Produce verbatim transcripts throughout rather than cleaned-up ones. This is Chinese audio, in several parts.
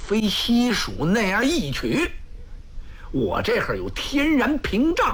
非西蜀那样一取。我这会儿有天然屏障。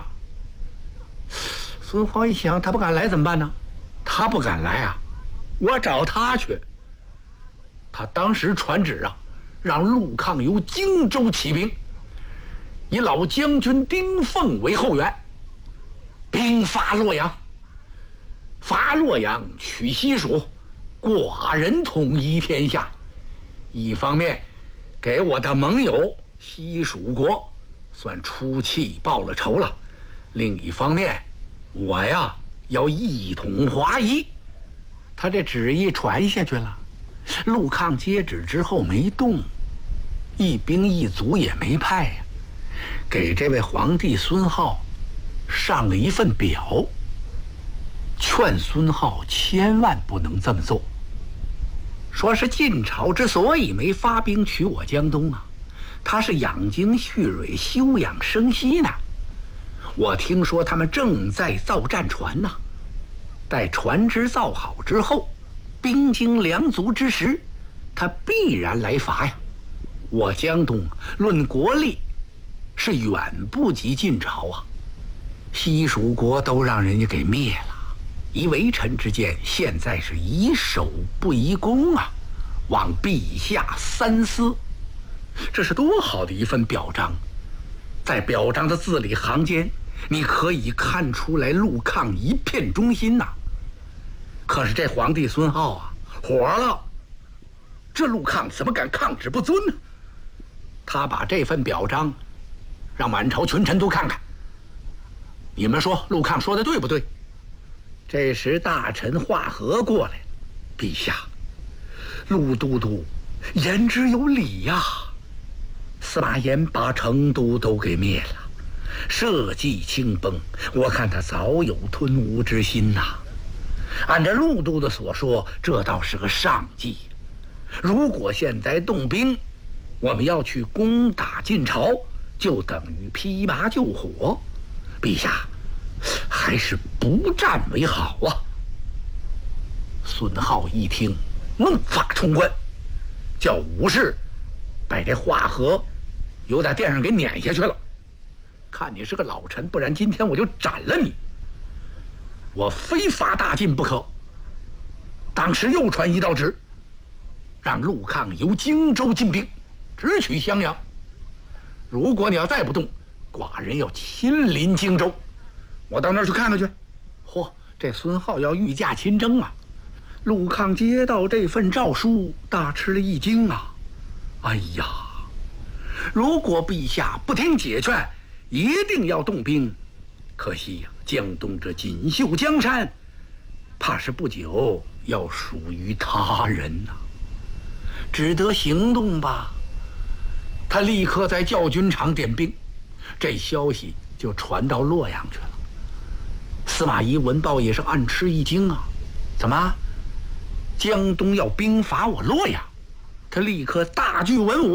孙浩一想，他不敢来怎么办呢？他不敢来啊，我找他去。他当时传旨啊，让陆抗由荆州起兵，以老将军丁奉为后援，兵发洛阳。伐洛阳，取西蜀，寡人统一天下。一方面给我的盟友西蜀国算出气报了仇了，另一方面我呀要一统华夷。他这旨意传下去了，陆抗接旨之后没动，一兵一卒也没派呀，给这位皇帝孙浩上了一份表，劝孙浩千万不能这么做。说是晋朝之所以没发兵取我江东啊，他是养精蓄锐，休养生息呢。我听说他们正在造战船呢，待船只造好之后，兵精粮足之时，他必然来伐呀。我江东论国力是远不及晋朝啊，西蜀国都让人家给灭了。以微臣之见，现在是宜守不宜攻啊，望陛下三思。这是多好的一份表彰！在表彰的字里行间，你可以看出来陆抗一片忠心呐、啊。可是这皇帝孙浩啊，火了！这陆抗怎么敢抗旨不遵呢？他把这份表彰让满朝群臣都看看，你们说陆抗说的对不对？这时大臣华和过来，陛下，陆都督言之有理呀、啊。司马炎把成都都给灭了，社稷清崩，我看他早有吞吴之心呐、啊。按照陆都督所说，这倒是个上计。如果现在动兵，我们要去攻打晋朝，就等于披麻救火。陛下，还是不战为好啊！孙浩一听，怒发冲冠，叫武士把这华和由在殿上给撵下去了。看你是个老臣，不然今天我就斩了你！我非伐大晋不可。当时又传一道旨，让陆抗由荆州进兵，直取襄阳。如果你要再不动，寡人要亲临荆州，我到那儿去看看去。嚯，这孙浩要御驾亲征啊！陆抗接到这份诏书，大吃了一惊啊！哎呀，如果陛下不听解劝，一定要动兵，可惜呀、啊，江东这锦绣江山，怕是不久要属于他人呐、啊，只得行动吧。他立刻在教军场点兵，这消息就传到洛阳去了。司马懿闻报也是暗吃一惊啊，怎么江东要兵伐我洛阳？他立刻大聚文武，